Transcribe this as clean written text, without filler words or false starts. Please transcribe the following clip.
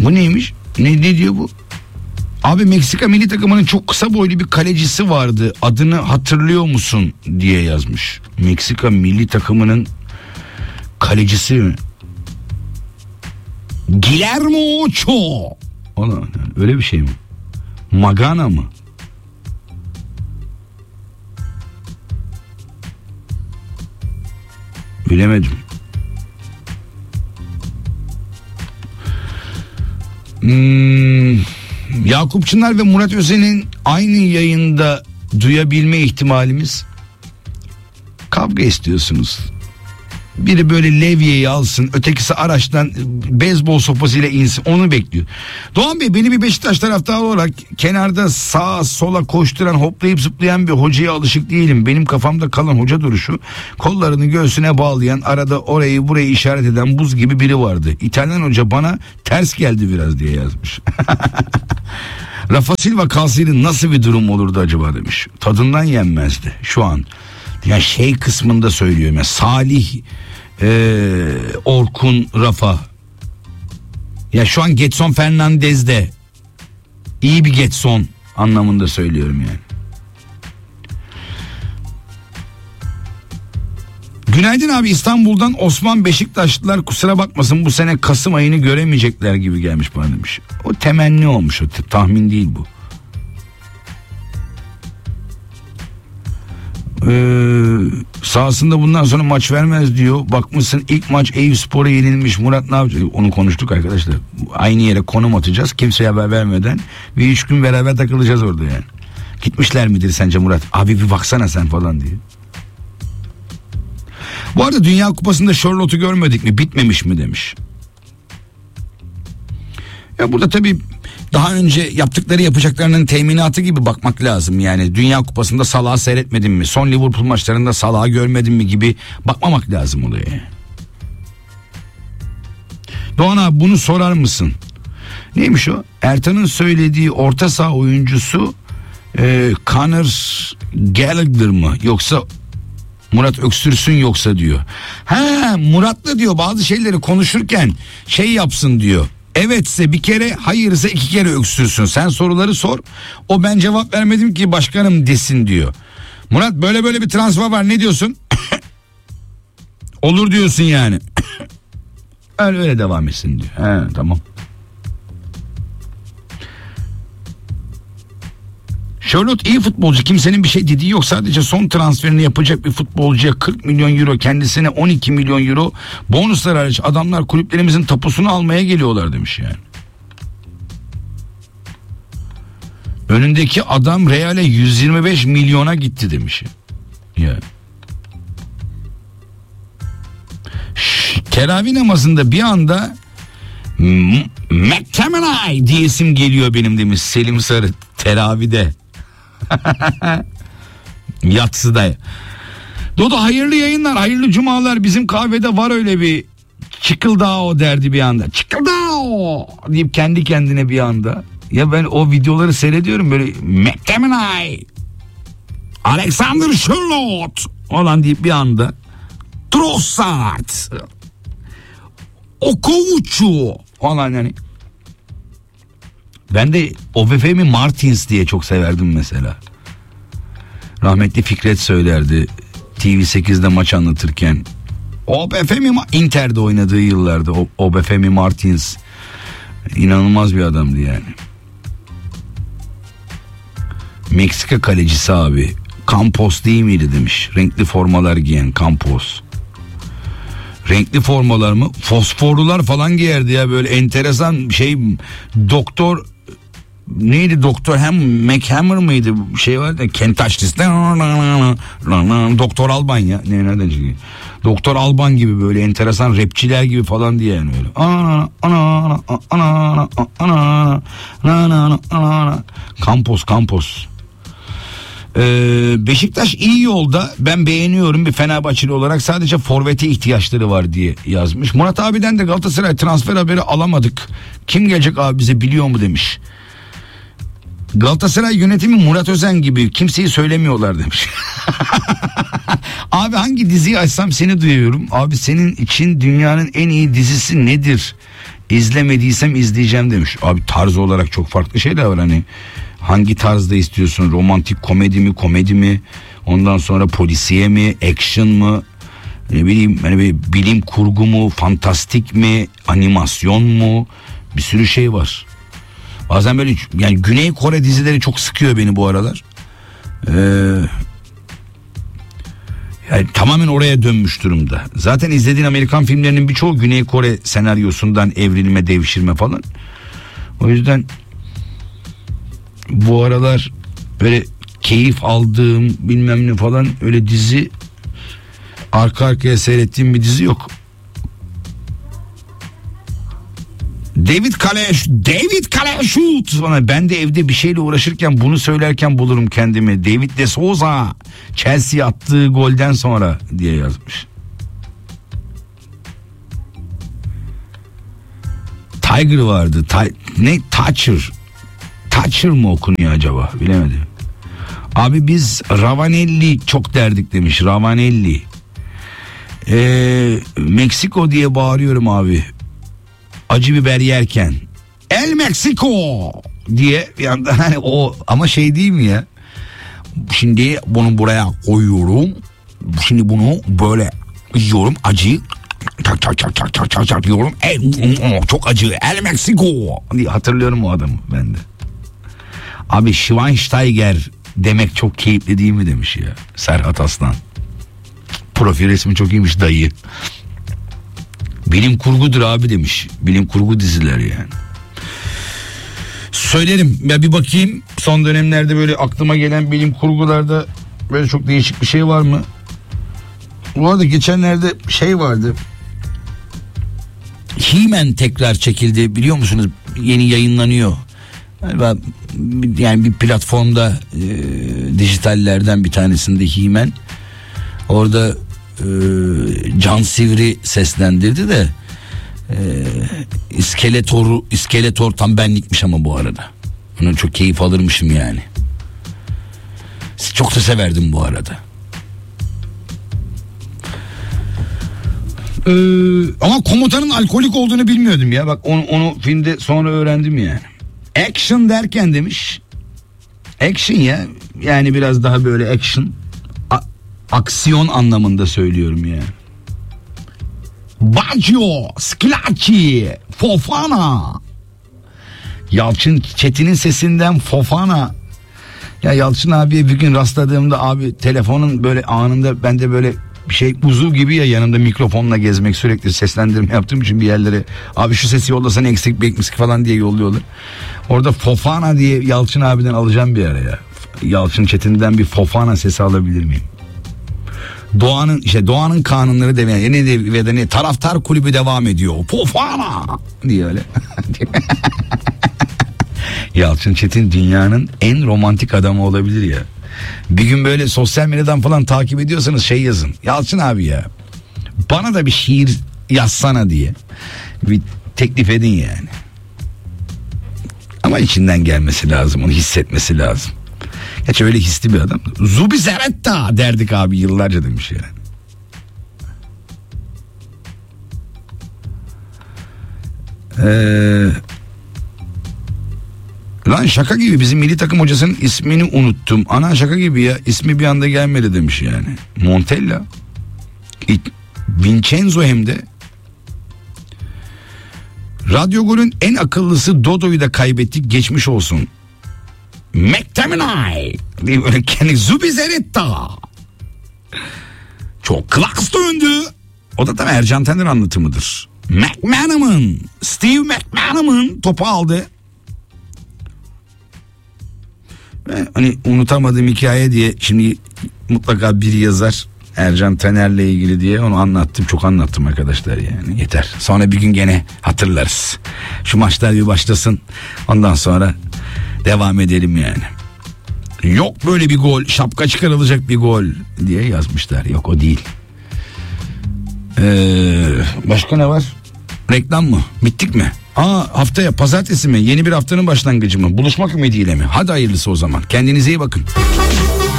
Bu neymiş? Ne diyor bu? Abi Meksika milli takımının çok kısa boylu bir kalecisi vardı. Adını hatırlıyor musun diye yazmış. Meksika milli takımının kalecisi mi? Guillermo Ochoa. Öyle bir şey mi? Magana mı? Bilemedim. Yakup Çınar ve Murat Özen'in aynı yayında duyabilme ihtimalimiz. Kavga istiyorsunuz. Biri böyle levyeyi alsın, ötekisi araçtan beyzbol sopasıyla insin, onu bekliyor. Doğan Bey, beni bir Beşiktaş taraftarı olarak kenarda sağa sola koşturan, hoplayıp zıplayan bir hocaya alışık değilim. Benim kafamda kalan hoca duruşu, kollarını göğsüne bağlayan, arada orayı burayı işaret eden buz gibi biri vardı. İtalyan hoca bana ters geldi biraz diye yazmış. Rafa Silva kalsaydı nasıl bir durum olurdu acaba demiş. Tadından yenmezdi şu an. Yani şey kısmında söylüyorum ya, Salih, Orkun, Rafa. Ya şu an Getson Fernandez'de iyi bir Getson anlamında söylüyorum yani. Günaydın abi, İstanbul'dan Osman. Beşiktaşlılar kusura bakmasın, bu sene Kasım ayını göremeyecekler gibi gelmiş bana demiş. O temenni olmuş, o tahmin değil bu. Sahasında bundan sonra maç vermez diyor. Bakmışsın ilk maç Eyüpspor'a yenilmiş. Murat ne yapacak? Onu konuştuk arkadaşlar. Aynı yere konum atacağız. Kimseye haber vermeden. Bir 3 gün beraber takılacağız orada yani. Gitmişler midir sence Murat? Abi bir baksana sen falan diye. Bu arada Dünya Kupası'nda Charlotte'u görmedik mi? Bitmemiş mi demiş. Ya burada tabii daha önce yaptıkları yapacaklarının teminatı gibi bakmak lazım. Yani Dünya Kupası'nda Salah'ı seyretmedin mi? Son Liverpool maçlarında Salah'ı görmedin mi gibi bakmamak lazım olaya. Doğan abi bunu sorar mısın? Neymiş o? Ertan'ın söylediği orta saha oyuncusu Conor Gallagher mı? Yoksa Murat Öksürsün yoksa diyor. Murat'la diyor bazı şeyleri konuşurken şey yapsın diyor. Evetse bir kere, hayırsa 2 kere öksürsün. Sen soruları sor. O ben cevap vermedim ki başkanım desin diyor. Murat böyle bir transfer var, ne diyorsun? Olur diyorsun yani. öyle devam etsin diyor. Tamam. Charlotte iyi futbolcu, kimsenin bir şey dediği yok, sadece son transferini yapacak bir futbolcuya 40 milyon euro, kendisine 12 milyon euro bonuslar hariç adamlar kulüplerimizin tapusunu almaya geliyorlar demiş yani. Önündeki adam Real'e 125 milyona gitti demiş ya. Teravih namazında bir anda McTominay diyesim geliyor benim demiş Selim Sarı teravide. Yatsıda. Dodo hayırlı yayınlar, hayırlı cumalar. Bizim kahvede var öyle bir çıkıldao derdi bir anda. Çıkıldao deyip kendi kendine bir anda. Ya ben o videoları seyrediyorum böyle McTominay, Alexander Charlotte olan deyip bir anda Trossard, Okovucu falan yani. Ben de Obafemi Martins diye çok severdim mesela. Rahmetli Fikret söylerdi TV8'de maç anlatırken. Obafemi Inter'de oynadığı yıllarda Obafemi Martins inanılmaz bir adamdı yani. Meksika kalecisi abi. Campos değil miydi demiş. Renkli formalar giyen Campos. Renkli formalar mı? Fosforlular falan giyerdi ya, böyle enteresan şey. Doktor neydi, Doktor McHammer mıydı, şey vardı ya, Kent Açlis, Doktor Alban ya, nereden çıkıyor? Doktor Alban gibi böyle enteresan rapçiler gibi falan diye yani öyle. Campos. Beşiktaş iyi yolda, ben beğeniyorum bir Fenerbahçeli olarak, sadece forvete ihtiyaçları var diye yazmış. Murat abiden de Galatasaray transfer haberi alamadık, kim gelecek abi bize biliyor mu demiş. Galatasaray yönetimi Murat Özen gibi kimseyi söylemiyorlar demiş. Abi hangi diziyi açsam seni duyuyorum. Abi senin için dünyanın en iyi dizisi nedir? İzlemediysem izleyeceğim demiş. Abi tarz olarak çok farklı şeyler var hani. Hangi tarzda istiyorsun? Romantik komedi mi? Ondan sonra polisiye mi? Action mı? Ne bileyim hani bir bilim kurgu mu? Fantastik mi? Animasyon mu? Bir sürü şey var. Bazen böyle yani Güney Kore dizileri çok sıkıyor beni bu aralar. Yani tamamen oraya dönmüş durumda. Zaten izlediğin Amerikan filmlerinin birçoğu Güney Kore senaryosundan evrilme, devşirme falan. O yüzden bu aralar böyle keyif aldığım bilmem ne falan öyle dizi arka arkaya seyrettiğim bir dizi yok. David Kaleşut bana, ben de evde bir şeyle uğraşırken bunu söylerken bulurum kendimi. David de Souza Chelsea attığı golden sonra diye yazmış. Tiger vardı. Thatcher mı okunuyor acaba? Bilemedim. Abi biz Ravanelli çok derdik demiş. Ravanelli. Meksiko diye bağırıyorum abi. Acı biber yerken. El Meksiko diye bir anda hani o, ama şey değil mi ya? Şimdi bunu buraya koyuyorum. Şimdi bunu böyle yiyorum, acı. Tak diyorum. Çok acı. El Meksiko diye hatırlıyorum o adamı ben de. Abi Schweinsteiger demek çok keyifli değil mi demiş ya Serhat Aslan. Profil resmi çok iyiymiş dayı. Bilim kurgudur abi demiş. Bilim kurgu diziler yani. Söylerim ya, bir bakayım son dönemlerde böyle aklıma gelen bilim kurgularda böyle çok değişik bir şey var mı? Bu arada geçenlerde şey vardı. He-Man tekrar çekildi, biliyor musunuz? Yeni yayınlanıyor. Galiba yani bir platformda dijitallerden bir tanesinde He-Man. Orada Can Sivri seslendirdi de İskeletor tam benlikmiş ama bu arada. Ona çok keyif alırmışım yani. Çok da severdim bu arada. Ama komutanın alkolik olduğunu bilmiyordum ya. Bak onu filmde sonra öğrendim yani. Action derken demiş. Action ya. Yani biraz daha böyle action. Aksiyon anlamında söylüyorum yani. Baggio, Schillaci, Fofana. Yalçın Çetin'in sesinden Fofana. Ya Yalçın abiye bir gün rastladığımda abi telefonun böyle anında ben de böyle bir şey uzuv gibi ya, yanımda mikrofonla gezmek, sürekli seslendirme yaptığım için bir yerlere abi şu sesi yollasan eksik bekmisik falan diye yolluyorlar. Orada Fofana diye Yalçın abiden alacağım bir ara ya. Yalçın Çetin'den bir Fofana sesi alabilir miyim? Doğan'ın kanunları demeye ne taraftar kulübü devam ediyor. Fofana diye öyle. Yalçın Çetin dünyanın en romantik adamı olabilir ya. Bir gün böyle sosyal medyadan falan takip ediyorsanız şey yazın. Yalçın abi ya, bana da bir şiir yazsana diye bir teklif edin yani. Ama içinden gelmesi lazım, onu hissetmesi lazım. Gerçi öyle hisli bir adam. Zubi Zeretta derdik abi yıllarca demiş yani. Lan şaka gibi bizim milli takım hocasının ismini unuttum. Ana şaka gibi ya, ismi bir anda gelmedi demiş yani. Montella. Vincenzo hem de. Radyo Gol'ün en akıllısı Dodo'yu da kaybettik, geçmiş olsun. McTominay diye böyle kendi Zubi Zeretta. Çok klaks döndü. O da tabii Ercan Taner anlatımıdır. Steve McManaman topu aldı. Ve hani unutamadığım hikaye diye şimdi mutlaka biri yazar Ercan Taner'le ilgili diye, onu anlattım, çok anlattım arkadaşlar yani, yeter. Sonra bir gün gene hatırlarız. Şu maçlar bir başlasın, ondan sonra devam edelim yani. Yok böyle bir gol, şapka çıkarılacak bir gol diye yazmışlar. Yok, o değil. Başka ne var? Reklam mı? Bittik mi? Haftaya pazartesi mi? Yeni bir haftanın başlangıcı mı? Buluşmak ümidiyle mi? Hadi hayırlısı o zaman. Kendinize iyi bakın.